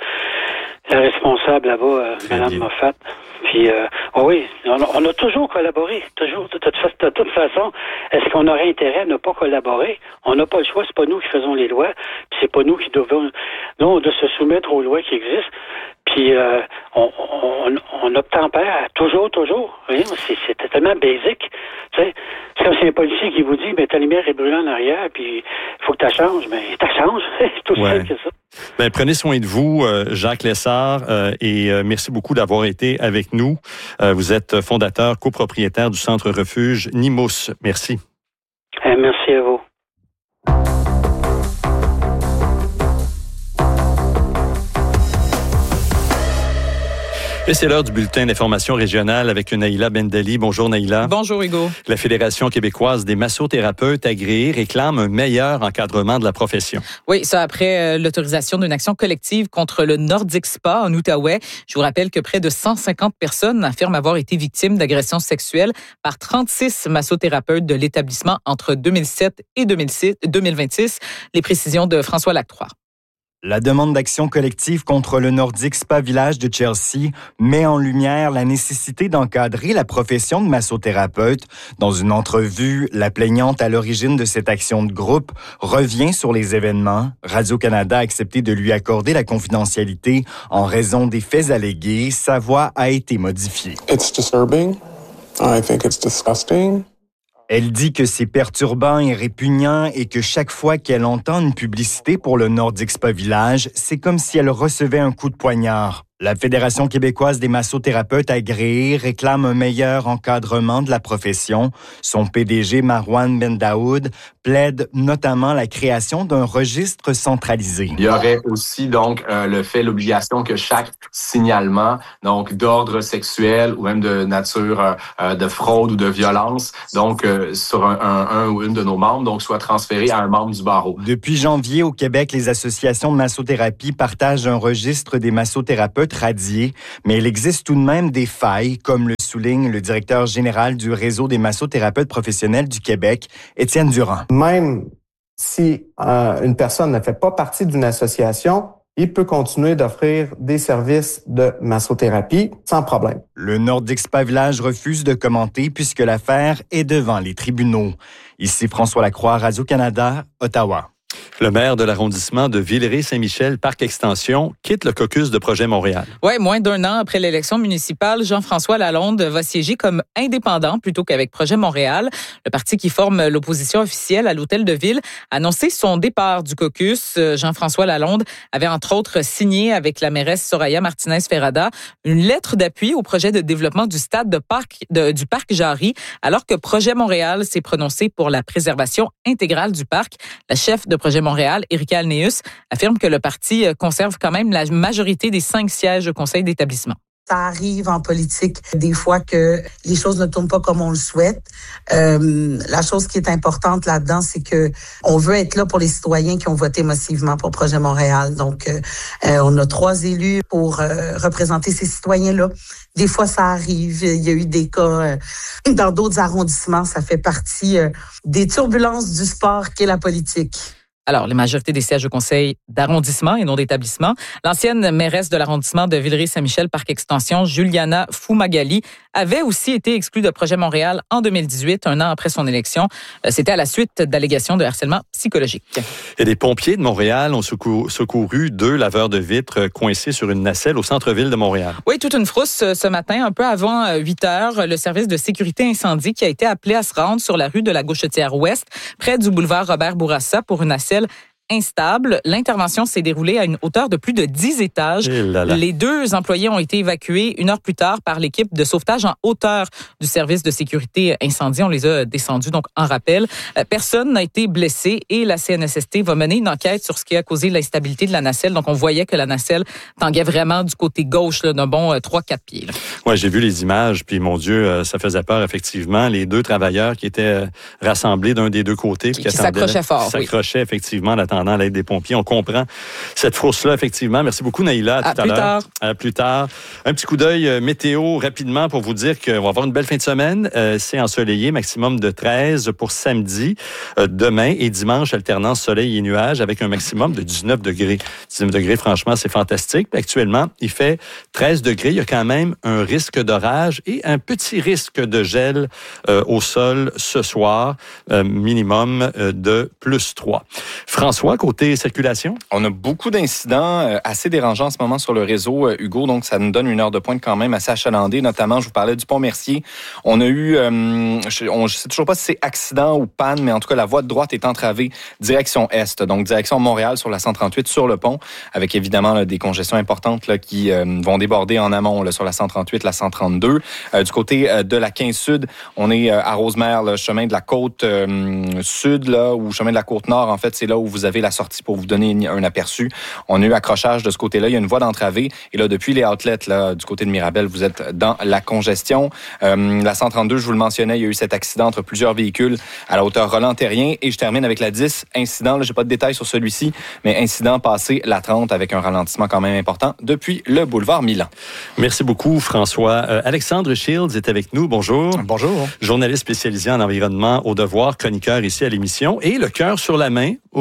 la responsable là-bas, euh, Mme Moffat. Puis, euh, oui, on a, on a toujours collaboré, toujours, de toute, de toute façon. Est-ce qu'on aurait intérêt à ne pas collaborer? On n'a pas le choix, c'est pas nous qui faisons les lois, puis c'est pas nous qui devons, nous, on doit se soumettre aux lois qui existent. Puis, euh, on, on, on obtempère toujours, toujours. Oui, c'est, c'est tellement basique. Tu sais, c'est comme si un policier qui vous dit, ben, ta lumière est brûlée en arrière, puis il faut que tu changes. Mais tu changes. C'est tout ouais. simple que ça. Ben, prenez soin de vous, euh, Jacques Lessard, euh, et euh, merci beaucoup d'avoir été avec nous. Euh, vous êtes fondateur, copropriétaire du Centre Refuge Nimousse. Merci. Euh, merci à vous. Et c'est l'heure du bulletin d'information régionale avec Naïla Bendali. Bonjour Naïla. Bonjour Hugo. La Fédération québécoise des massothérapeutes agréés réclame un meilleur encadrement de la profession. Oui, ça après l'autorisation d'une action collective contre le Nordic Spa en Outaouais. Je vous rappelle que près de cent cinquante personnes affirment avoir été victimes d'agressions sexuelles par trente-six massothérapeutes de l'établissement entre deux mille sept et deux mille vingt-six. Les précisions de François Lacroix. La demande d'action collective contre le Nordic Spa Village de Chelsea met en lumière la nécessité d'encadrer la profession de massothérapeute. Dans une entrevue, la plaignante à l'origine de cette action de groupe revient sur les événements. Radio-Canada a accepté de lui accorder la confidentialité en raison des faits allégués. Sa voix a été modifiée. It's disturbing. I think it's disgusting. Elle dit que c'est perturbant et répugnant et que chaque fois qu'elle entend une publicité pour le Nordic Spa Village, c'est comme si elle recevait un coup de poignard. La Fédération québécoise des massothérapeutes agréés réclame un meilleur encadrement de la profession. Son P D G, Marwan Bendaoud, plaide notamment la création d'un registre centralisé. Il y aurait aussi donc euh, le fait, l'obligation que chaque signalement, donc d'ordre sexuel ou même de nature euh, de fraude ou de violence, donc euh, sur un, un, un ou une de nos membres, donc soit transféré à un membre du barreau. Depuis janvier, au Québec, les associations de massothérapie partagent un registre des massothérapeutes radiés, mais il existe tout de même des failles, comme le souligne le directeur général du Réseau des massothérapeutes professionnels du Québec, Étienne Durand. Même si euh, une personne ne fait pas partie d'une association, il peut continuer d'offrir des services de massothérapie sans problème. Le Nordic Spa Village refuse de commenter puisque l'affaire est devant les tribunaux. Ici François Lacroix, Radio-Canada, Ottawa. Le maire de l'arrondissement de Villeray-Saint-Michel, Parc Extension, quitte le caucus de Projet Montréal. Oui, moins d'un an après l'élection municipale, Jean-François Lalonde va siéger comme indépendant plutôt qu'avec Projet Montréal. Le parti qui forme l'opposition officielle à l'Hôtel de Ville a annoncé son départ du caucus. Jean-François Lalonde avait entre autres signé avec la mairesse Soraya Martinez-Ferrada une lettre d'appui au projet de développement du stade de parc, de, du parc Jarry, alors que Projet Montréal s'est prononcé pour la préservation intégrale du parc. La chef de Projet Montréal, Erika Alneus, affirme que le parti conserve quand même la majorité des cinq sièges au conseil d'établissement. Ça arrive en politique des fois que les choses ne tournent pas comme on le souhaite. Euh, la chose qui est importante là-dedans, c'est que on veut être là pour les citoyens qui ont voté massivement pour Projet Montréal. Donc, euh, on a trois élus pour euh, représenter ces citoyens-là. Des fois, ça arrive. Il y a eu des cas euh, dans d'autres arrondissements. Ça fait partie euh, des turbulences du sport qu'est la politique. Alors, les majorités des sièges au conseil d'arrondissement et non d'établissement. L'ancienne mairesse de l'arrondissement de Villeray-Saint-Michel, Parc Extension, Juliana Fumagalli, avait aussi été exclue de Projet Montréal en deux mille dix-huit, un an après son élection. C'était à la suite d'allégations de harcèlement psychologique. Et les pompiers de Montréal ont secouru, secouru deux laveurs de vitres coincés sur une nacelle au centre-ville de Montréal. Oui, toute une frousse ce matin, un peu avant huit heures. Le service de sécurité incendie qui a été appelé à se rendre sur la rue de la Gauchetière-Ouest, près du boulevard Robert-Bourassa, pour une nacelle instable. L'intervention s'est déroulée à une hauteur de plus de dix étages. Les deux employés ont été évacués une heure plus tard par l'équipe de sauvetage en hauteur du service de sécurité incendie. On les a descendus donc en rappel. Personne n'a été blessé et la C N S S T va mener une enquête sur ce qui a causé l'instabilité de la nacelle. Donc on voyait que la nacelle tanguait vraiment du côté gauche là, d'un bon trois quatre pieds. Oui, j'ai vu les images, puis mon Dieu, ça faisait peur effectivement. Les deux travailleurs qui étaient rassemblés d'un des deux côtés. Qui, qui s'accrochaient fort. Qui s'accrochaient oui. effectivement en attendant l'aide des pompiers. On comprend cette frousse-là, effectivement. Merci beaucoup, Naïla. À, à tout à l'heure. Tard. À plus tard. Un petit coup d'œil euh, météo rapidement pour vous dire qu'on va avoir une belle fin de semaine. Euh, c'est ensoleillé, maximum de treize pour samedi, euh, demain et dimanche, alternance soleil et nuages avec un maximum de dix-neuf degrés. dix-neuf degrés, franchement, c'est fantastique. Puis actuellement, il fait treize degrés. Il y a quand même un risque d'orage et un petit risque de gel euh, au sol ce soir, euh, minimum euh, de plus trois. François, côté circulation? On a beaucoup d'incidents euh, assez dérangeants en ce moment sur le réseau, euh, Hugo, donc ça nous donne une heure de pointe quand même assez achalandée. Notamment, je vous parlais du pont Mercier. On a eu, euh, je, on, je sais toujours pas si c'est accident ou panne, mais en tout cas, la voie de droite est entravée direction est, donc direction Montréal sur la cent trente-huit sur le pont, avec évidemment là, des congestions importantes là, qui euh, vont déborder en amont là, sur la cent trente-huit, la cent trente-deux. Euh, du côté euh, de la quinze Sud, on est euh, à Rosemère, le chemin de la côte euh, sud, là, ou chemin de la côte nord, en fait, c'est là où vous avez la sortie pour vous donner un aperçu. On a eu accrochage de ce côté-là. Il y a une voie d'entravée. Et là, depuis les outlets, là, du côté de Mirabel, vous êtes dans la congestion. Euh, la cent trente-deux, je vous le mentionnais, il y a eu cet accident entre plusieurs véhicules à la hauteur Roland-Terrien. Et je termine avec la dix, incident. Là, j'ai pas de détails sur celui-ci, mais incident passé la trente avec un ralentissement quand même important depuis le boulevard Milan. Merci beaucoup, François. Euh, Alexandre Shields est avec nous. Bonjour. Bonjour. Journaliste spécialisé en environnement au devoir, chroniqueur ici à l'émission. Et le cœur sur la main, aujourd'hui,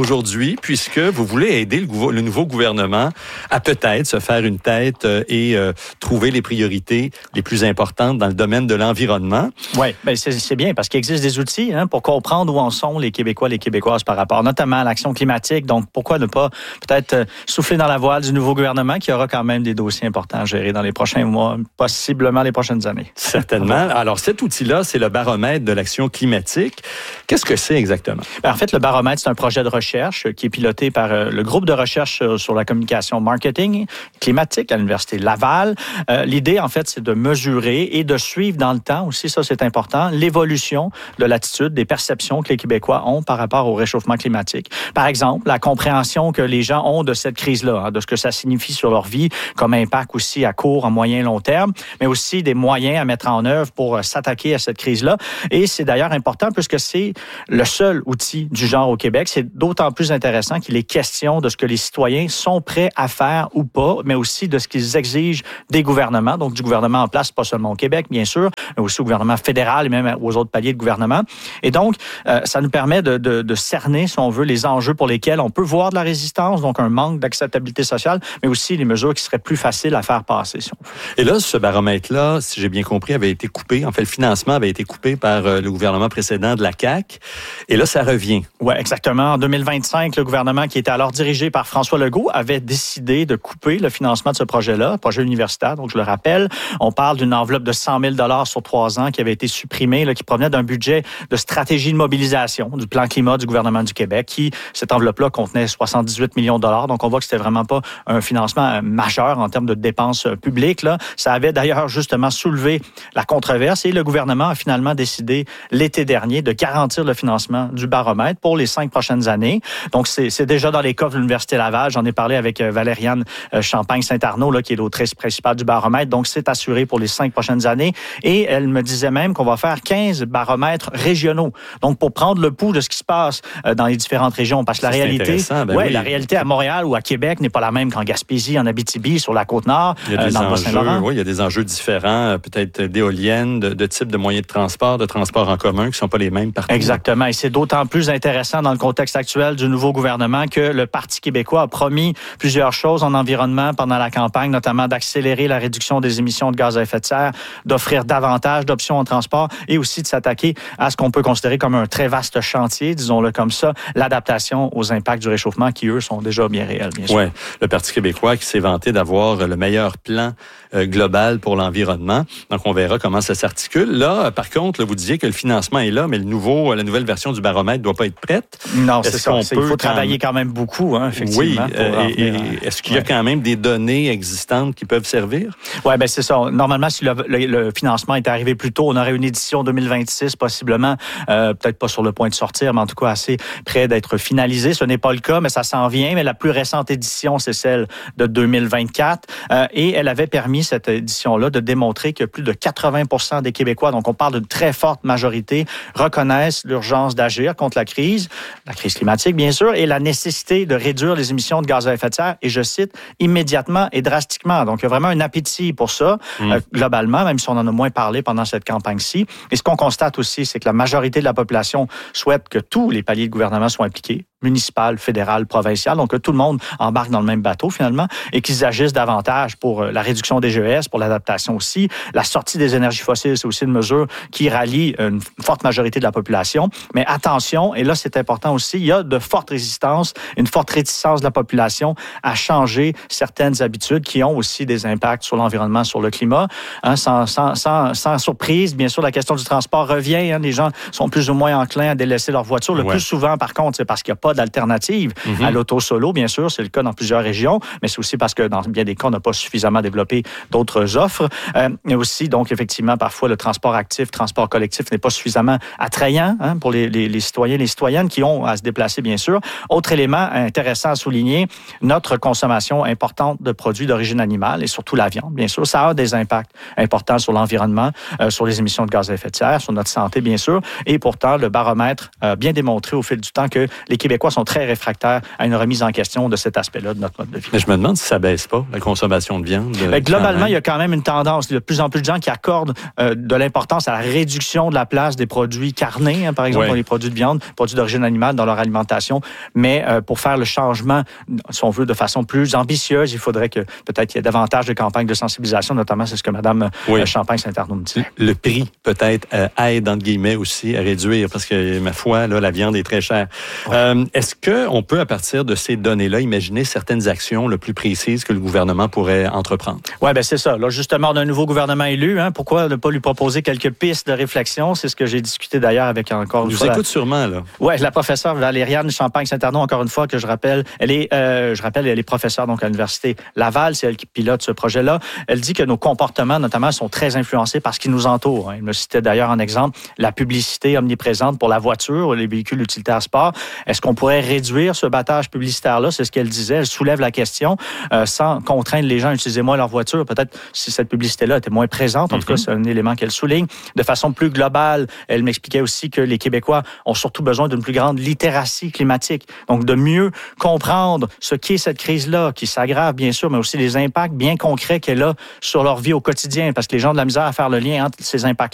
aujourd'hui, puisque vous voulez aider le, gouv- le nouveau gouvernement à peut-être se faire une tête euh, et euh, trouver les priorités les plus importantes dans le domaine de l'environnement. Oui, ben c'est, c'est bien parce qu'il existe des outils hein, pour comprendre où en sont les Québécois, les Québécoises par rapport notamment à l'action climatique. Donc, pourquoi ne pas peut-être euh, souffler dans la voile du nouveau gouvernement qui aura quand même des dossiers importants à gérer dans les prochains mois, possiblement les prochaines années. Certainement. Alors, cet outil-là, c'est le baromètre de l'action climatique. Qu'est-ce que c'est exactement? Ben, en fait, le baromètre, c'est un projet de recherche qui est piloté par euh, le groupe de recherche sur, sur la communication marketing climatique à l'Université Laval. Euh, l'idée, en fait, c'est de mesurer et de suivre dans le temps aussi, ça c'est important, l'évolution de l'attitude, des perceptions que les Québécois ont par rapport au réchauffement climatique. Par exemple, la compréhension que les gens ont de cette crise-là, hein, de ce que ça signifie sur leur vie, comme impact aussi à court, à moyen, long terme, mais aussi des moyens à mettre en œuvre pour euh, s'attaquer à cette crise-là. Et c'est d'ailleurs important puisque c'est le seul outil du genre au Québec. C'est d'autant plus intéressant qu'il est question de ce que les citoyens sont prêts à faire ou pas, mais aussi de ce qu'ils exigent des gouvernements, donc du gouvernement en place, pas seulement au Québec, bien sûr, mais aussi au gouvernement fédéral et même aux autres paliers de gouvernement. Et donc, euh, ça nous permet de, de, de cerner, si on veut, les enjeux pour lesquels on peut voir de la résistance, donc un manque d'acceptabilité sociale, mais aussi les mesures qui seraient plus faciles à faire passer, si on veut. Et là, ce baromètre-là, si j'ai bien compris, avait été coupé. En fait, le financement avait été coupé par euh, le gouvernement précédent de la C A Q. Et là, ça revient. Oui, exactement. En deux mille vingt-cinq, le gouvernement qui était alors dirigé par François Legault avait décidé de couper le financement de ce projet-là, projet universitaire, donc je le rappelle. On parle d'une enveloppe de cent mille dollars sur trois ans qui avait été supprimée, là, qui provenait d'un budget de stratégie de mobilisation du plan climat du gouvernement du Québec, qui, cette enveloppe-là, contenait soixante-dix-huit millions de dollars. Donc, on voit que c'était vraiment pas un financement majeur en termes de dépenses publiques, là. Ça avait d'ailleurs justement soulevé la controverse et le gouvernement a finalement décidé l'été dernier de garantir le financement du baromètre pour les cinq prochaines années. Donc, c'est, c'est déjà dans les coffres de l'Université Laval. J'en ai parlé avec Valériane Champagne-Saint-Arnaud, là, qui est l'autrice principale du baromètre. Donc, c'est assuré pour les cinq prochaines années. Et elle me disait même qu'on va faire quinze baromètres régionaux. Donc, pour prendre le pouls de ce qui se passe dans les différentes régions. Parce que la c'est réalité, ben ouais, oui. la réalité à Montréal ou à Québec n'est pas la même qu'en Gaspésie, en Abitibi, sur la Côte-Nord, il y a des euh, dans le enjeux, Bas-Saint-Laurent. Oui, il y a des enjeux différents, peut-être d'éoliennes, de, de type de moyens de transport, de transport en commun, qui ne sont pas les mêmes partout. Exactement. Et c'est d'autant plus intéressant dans le contexte actuel du nouveau gouvernement que le Parti québécois a promis plusieurs choses en environnement pendant la campagne, notamment d'accélérer la réduction des émissions de gaz à effet de serre, d'offrir davantage d'options en transport et aussi de s'attaquer à ce qu'on peut considérer comme un très vaste chantier, disons-le comme ça, l'adaptation aux impacts du réchauffement qui, eux, sont déjà bien réels, bien sûr. Oui, le Parti québécois qui s'est vanté d'avoir le meilleur plan euh, global pour l'environnement. Donc, on verra comment ça s'articule. Là, par contre, là, vous disiez que le financement est là, mais le nouveau, la nouvelle version du baromètre ne doit pas être prête. Non, est-ce c'est ça. C'est, il faut quand... travailler quand même beaucoup, hein, effectivement. Oui, euh, et, et est-ce qu'il y a ouais. quand même des données existantes qui peuvent servir? Oui, bien, c'est ça. Normalement, si le, le, le financement était arrivé plus tôt, on aurait une édition deux mille vingt-six, possiblement, euh, peut-être pas sur le point de sortir, mais en tout cas assez près d'être finalisé. Ce n'est pas le cas, mais ça s'en vient. Mais la plus récente édition, c'est celle de deux mille vingt-quatre. Euh, et elle avait permis, cette édition-là, de démontrer que plus de quatre-vingts pour cent des Québécois, donc on parle d'une très forte majorité, reconnaissent l'urgence d'agir contre la crise, la crise climatique, bien sûr, et la nécessité de réduire les émissions de gaz à effet de serre, et je cite, immédiatement et drastiquement. Donc, il y a vraiment un appétit pour ça, mmh. euh, globalement, même si on en a moins parlé pendant cette campagne-ci. Et ce qu'on constate aussi, c'est que la majorité de la population souhaite que tous les paliers de gouvernement soient impliqués, municipal, fédéral, provincial, donc que tout le monde embarque dans le même bateau finalement et qu'ils agissent davantage pour la réduction des G E S, pour l'adaptation aussi. La sortie des énergies fossiles, c'est aussi une mesure qui rallie une forte majorité de la population. Mais attention, et là c'est important aussi, il y a de fortes résistances, une forte réticence de la population à changer certaines habitudes qui ont aussi des impacts sur l'environnement, sur le climat. Hein, sans, sans, sans, sans surprise, bien sûr, la question du transport revient. Hein, les gens sont plus ou moins enclins à délaisser leur voiture. Le ouais. plus souvent, par contre, c'est parce qu'il n'y a pas d'alternative mm-hmm. à l'auto solo, bien sûr. C'est le cas dans plusieurs régions, mais c'est aussi parce que dans bien des cas, on n'a pas suffisamment développé d'autres offres. Euh, mais aussi, donc, effectivement, parfois, le transport actif, transport collectif n'est pas suffisamment attrayant hein, pour les, les, les citoyens, les citoyennes qui ont à se déplacer, bien sûr. Autre élément intéressant à souligner, notre consommation importante de produits d'origine animale et surtout la viande, bien sûr. Ça a des impacts importants sur l'environnement, euh, sur les émissions de gaz à effet de serre, sur notre santé, bien sûr. Et pourtant, le baromètre a bien démontré au fil du temps que les Québécois Québécois sont très réfractaires à une remise en question de cet aspect-là de notre mode de vie. Mais je me demande si ça baisse pas, la consommation de viande. Bien, globalement, il y a quand même une tendance. Il y a de plus en plus de gens qui accordent euh, de l'importance à la réduction de la place des produits carnés, hein, par exemple, ouais. les produits de viande, produits d'origine animale dans leur alimentation. Mais euh, pour faire le changement, si on veut, de façon plus ambitieuse, il faudrait que peut-être qu'il y ait davantage de campagnes de sensibilisation, notamment c'est ce que Mme oui. euh, Champagne-Saint-Arnaud me dit. Le prix, peut-être, euh, aide, entre guillemets, aussi à réduire, parce que, ma foi, là, la viande est très chère. Ouais. Euh, est-ce qu'on peut, à partir de ces données-là, imaginer certaines actions le plus précises que le gouvernement pourrait entreprendre? Oui, bien c'est ça. Là, justement, on a un nouveau gouvernement élu. Hein, pourquoi ne pas lui proposer quelques pistes de réflexion? C'est ce que j'ai discuté d'ailleurs avec encore une Je fois. vous écoute la... sûrement, là. Oui, la professeure Valériane Champagne-Saint-Arnaud, encore une fois, que je rappelle, elle est, euh, je rappelle, elle est professeure donc à l'Université Laval, c'est elle qui pilote ce projet-là. Elle dit que nos comportements, notamment, sont très influencés par ce qui nous entoure. Elle me citait d'ailleurs en exemple la publicité omniprésente pour la voiture, les véhicules utilitaires sport. Est-ce qu'on pourrait réduire ce battage publicitaire-là? C'est ce qu'elle disait. Elle soulève la question euh, sans contraindre les gens à utiliser moins leur voiture. Peut-être si cette publicité-là était moins présente. En mm-hmm. tout cas, c'est un élément qu'elle souligne. De façon plus globale, elle m'expliquait aussi que les Québécois ont surtout besoin d'une plus grande littératie climatique. Donc, de mieux comprendre ce qu'est cette crise-là, qui s'aggrave, bien sûr, mais aussi les impacts bien concrets qu'elle a sur leur vie au quotidien. Parce que les gens ont de la misère à faire le lien entre ces impacts